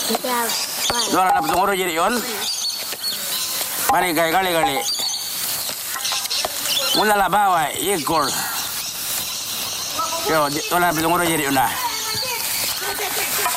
Dua na petunguro jadi yon. Balik kali. Mula lah bawa ikul. Yo, dua na petunguro jadi yon lah.